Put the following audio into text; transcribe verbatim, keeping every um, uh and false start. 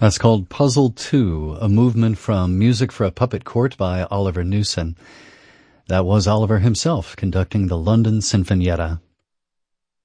That's called Puzzle two, a movement from Music for a Puppet Court by Oliver Newson. That was Oliver himself conducting the London Sinfonietta.